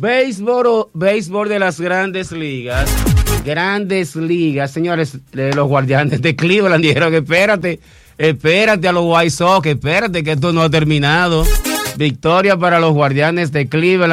Béisbol de las grandes ligas. Grandes ligas, señores, los Guardianes de Cleveland dijeron que espérate a los White Sox, espérate que esto no ha terminado. Victoria para los Guardianes de Cleveland.